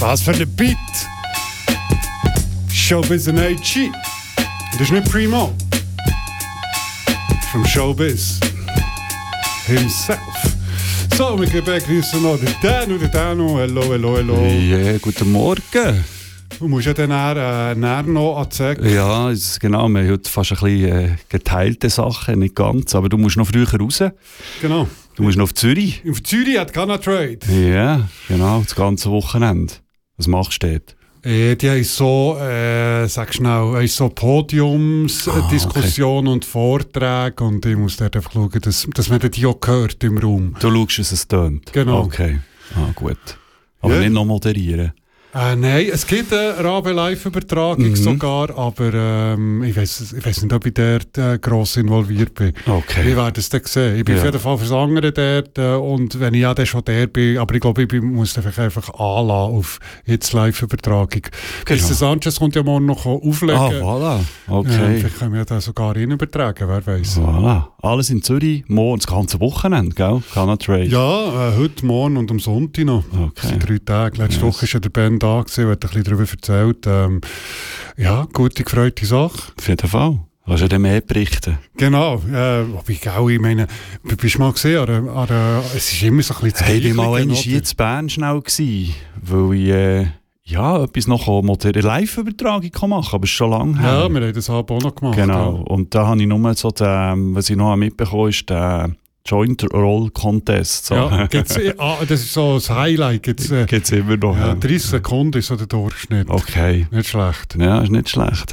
Was für ein Beat! Showbiz and AG. Das ist nicht Primo. From Showbiz himself. So, wir begrüßen noch den Dano. Hello. Ja, guten Morgen. Du musst ja dann näher noch erzählen. Ja, genau. Wir haben heute fast ein bisschen geteilte Sachen, nicht ganz. Aber du musst noch früher raus. Genau. Du musst noch auf Zürich. Auf Zürich hat Ghana Trade. Ja, genau. Das ganze Wochenende. Was machst du dort? Die haben so, sag schnell, so Podiumsdiskussionen und Vorträge und ich muss dort einfach schauen, dass man die auch hört im Raum. Du schaust, dass es tönt? Genau. Okay, gut. Aber nicht noch moderieren? Nein, es gibt eine Rabe-Live-Übertragung sogar, aber ich weiss nicht, ob ich dort gross involviert bin. Okay. Wir werden es dann sehen. Ich bin auf jeden Fall fürs andere dort und wenn ich ja dann schon der bin, aber ich glaube, ich muss einfach anlassen auf jetzt Live-Übertragung. Genau. Mr. Sanchez kommt ja morgen noch auflegen. Voilà. Okay. Ja, vielleicht können wir ja sogar ihn übertragen, wer weiß. Voilà. Alles in Zürich, morgen, das ganze Wochenende, gell? Ghana Trade. Ja, heute, morgen und am Sonntag noch. Okay. Das sind 3 Tage. Letzte Woche ist ja der Ben da gewesen, hat ein bisschen darüber erzählt. Ja, gute, gefreute Sache. Auf jeden Fall. Kannst du ja mehr berichten? Genau. Ich meine, bist du mal gesehen? Es ist immer so ein bisschen Hey, ich war mal einmal hier in Bern schnell gewesen, weil ich etwas noch eine Live-Übertragung machen kann, aber es ist schon lange her. Ja, wir haben das auch noch gemacht. Genau. Und da habe ich nur so was ich noch mitbekommen ist der Joint Roll Contest. So. Ja, das ist so das Highlight. Gibt's immer noch. Ja, 30 Sekunden ist so der Durchschnitt. Okay. Nicht schlecht. Ja, ist nicht schlecht.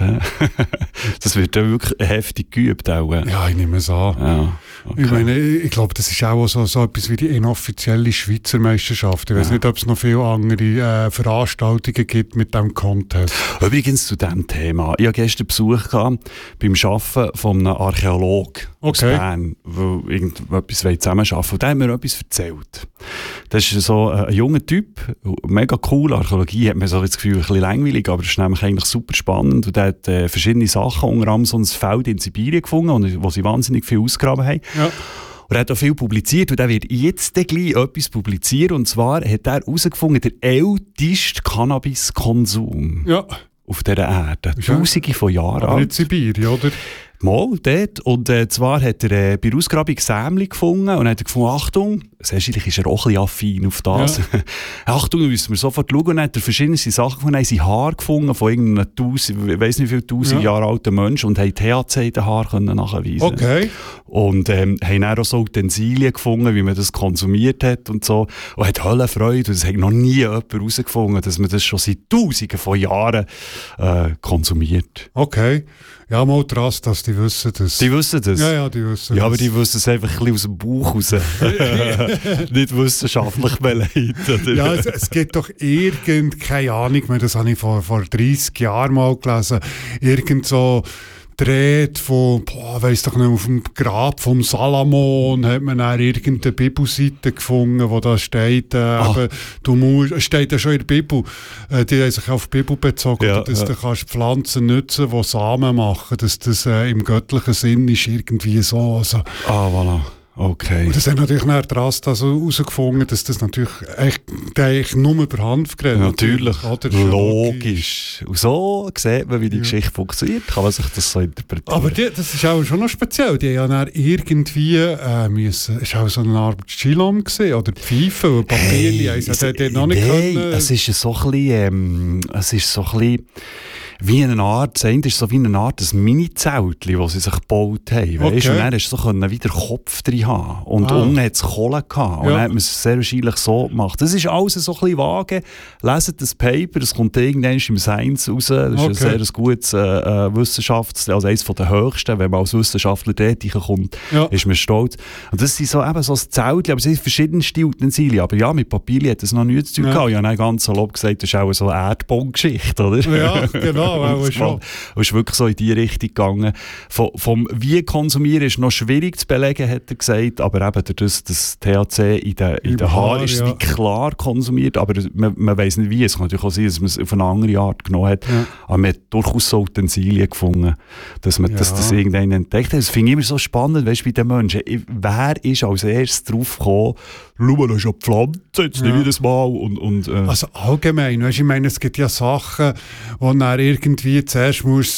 Das wird ja wirklich heftig geübt auch. Ja, ich nehme es an. Ja, okay. Ich meine, ich glaube, das ist auch so etwas wie die inoffizielle Schweizer Meisterschaft. Ich weiß nicht, ob es noch viele andere Veranstaltungen gibt mit diesem Contest. Übrigens zu diesem Thema. Ich hatte gestern Besuch gehabt beim Arbeiten von einem Archäologen aus Bern, der irgendetwas zusammenarbeiten will. Und der hat mir etwas erzählt. Das ist so ein junger Typ, mega cool. Archäologie hat man so das Gefühl, ein bisschen langweilig, aber es ist nämlich eigentlich super spannend. Und der hat verschiedene Sachen, unter anderem so ein Feld in Sibirien gefunden, wo sie wahnsinnig viel ausgegraben haben. Ja. Und er hat auch viel publiziert und er wird jetzt gleich etwas publizieren. Und zwar hat er herausgefunden, der älteste Cannabiskonsum auf dieser Erde. Tausende von Jahren alt. Aber nicht Sibirien, oder? Mal dort. Und zwar hat er bei der Ausgrabung Sämli gefunden und hat gefunden, Achtung, eigentlich ist er auch ein bisschen affin auf das. Ja. Achtung, da müssen wir sofort schauen. Und dann hat er verschiedene Sachen gefunden. Er hat sein Haar gefunden von irgendeinem ich weiss nicht wie viel 1000 Jahre alten Mensch und haben THC in den Haaren nachweisen. Okay. Und haben dann auch so Utensilien gefunden, wie man das konsumiert hat und so. Und hat Höllenfreude. Und es hat noch nie jemand herausgefunden, dass man das schon seit Tausenden von Jahren konsumiert. Okay. Ja, mal krass, dass die wissen das. Die wissen das? Ja, die wissen das. Ja, aber die wissen es einfach ein bisschen aus dem Bauch raus. Nicht wissenschaftlich beleidigt. Ja, es gibt doch keine Ahnung mehr, das habe ich vor 30 Jahren mal gelesen, irgend so Dreht von, weiss doch nicht, auf dem Grab vom Salamon hat man dann irgendeine Bibelseite gefunden, wo da steht, steht ja schon in der Bibel, die haben sich auf die Bibel bezogen, dass du kannst Pflanzen nutzen, die Samen machen, dass das im göttlichen Sinn ist irgendwie so. Also. Voilà. Okay. Und das hat natürlich nach der Rasta so herausgefunden, dass das natürlich eigentlich nur über Hanf geredet. Natürlich, logisch. Und so sieht man, wie die Geschichte funktioniert, kann man sich das so interpretieren. Aber das ist auch schon noch speziell. Die haben ja irgendwie es war auch so eine Art Chilom gewesen, oder Pfeife oder Papierli. Noch nicht können. Es ist so ein bisschen wie eine Art, das eine ist so wie eine Art ein Mini-Zeltchen, das sie sich gebaut haben. Weißt? Und dann hast du so wieder Kopf drin haben. Und unten hat es Kohle gehabt. Und dann hat man es sehr wahrscheinlich so gemacht. Das ist alles so ein bisschen vage. Leset das Paper, das kommt irgendwann im Science raus. Das ist ein sehr gutes also eines der höchsten. Wenn man als Wissenschaftler dort kommt, ist man stolz. Und das sind so ein Zeltchen, aber es sind verschiedenste Utensilien. Aber ja, mit Papierli hat das noch nichts zu tun gehabt. Ich habe dann ganz salopp gesagt, das ist auch so eine Erdbodengeschichte, oder? Ja, genau. aber schon. Und ist wirklich so in die Richtung gegangen. Vom wie konsumieren ist noch schwierig zu belegen, hat er gesagt, aber eben durch das THC in den Haaren ist es klar konsumiert, aber man weiss nicht wie. Es kann natürlich auch sein, dass man es auf eine andere Art genommen hat, aber man hat durchaus so Utensilien gefunden, dass man das irgendwann entdeckt hat. Das finde ich immer so spannend, weißt du, bei den Menschen. Wer ist als erstes drauf gekommen, schau, das ist eine Pflanze, jetzt nehme ich das mal. Also allgemein, weißt, ich meine, es gibt ja Sachen, wo man irgendwie zuerst muss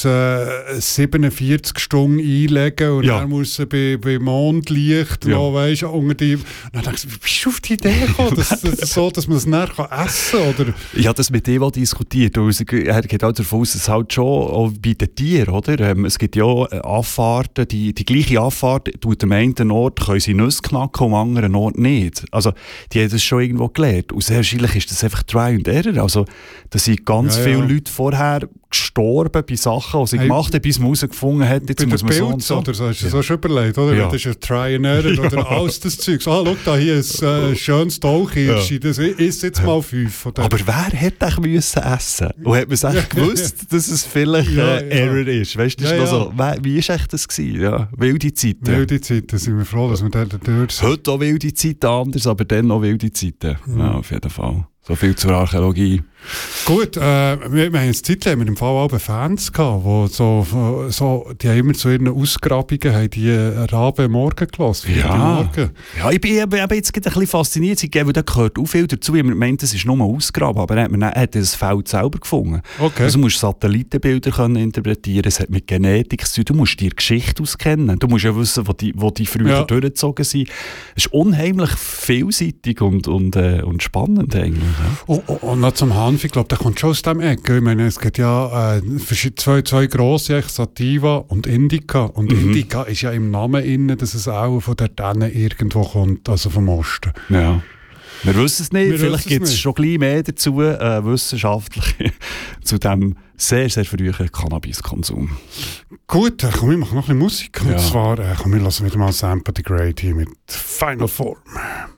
47 Stunden einlegen und dann muss bei Mondlicht noch, weißt, unter die... Dann denkst du, wie bist du auf die Idee gekommen, dass man es nachher essen kann? Oder? Ich habe das mit Eva diskutiert. Er geht auch davon aus, dass es halt schon auch bei den Tieren, oder? Es gibt ja Affahrten, die gleiche Affahrt tut am einen Ort können sie Nüsse knacken, am anderen Ort nicht. Also, die haben das schon irgendwo gelernt. Und sehr wahrscheinlich ist das einfach Try and Error. Also, da sind ganz viele Leute vorher gestorben bei Sachen, die sie gemacht haben, bis man herausgefunden hat, jetzt muss man Pilz, so oder so. Hast du das auch schon überlegt, oder? Ja. Das ist ein Try and Error oder alles das Zeug. Schau da, hier ist ein schönes Tauchhirschi, das ist jetzt mal 5. Aber wer hätte eigentlich müssen essen? Und hat man es eigentlich gewusst, dass es vielleicht Error ist? Weißt du, das ist noch so, wie war echt das gewesen? Ja, wilde Zeiten. Wilde Zeiten, sind wir froh, dass wir da durch sind. Heute auch wilde Zeiten anders, aber dann noch wilde Zeiten. Ja, auf jeden Fall. So viel zur Archäologie. Gut, wir haben eine Zeit lang mit dem Fall auch Fans gehabt, wo die haben immer zu ihren Ausgrabungen haben die Rabe morgen gelassen. Ja, ich bin jetzt ein bisschen fasziniert, weil da gehört auch viel dazu. Ich meinte, das ist nur ausgraben, aber er hat das Feld selber gefunden. Okay. Also du musst Satellitenbilder können interpretieren, es hat mit Genetik zu tun, du musst die Geschichte auskennen, du musst ja wissen, wo die früher durchgezogen sind. Es ist unheimlich vielseitig und spannend eigentlich. Ja. Und noch zum Hanf, ich glaube, der kommt schon aus dem Eck. Ich meine, es gibt ja zwei grosse, Sativa und Indica. Und Indica ist ja im Namen inne, dass es auch von der Tanne irgendwo kommt, also vom Osten. Ja. Wir wissen es nicht, vielleicht gibt es schon ein bisschen mehr dazu, wissenschaftlich, zu dem sehr, sehr frühen Cannabiskonsum. Gut, komm, wir machen noch ein bisschen Musik. Und zwar, wir lassen wieder mal Sampa the Great hier mit Final Form.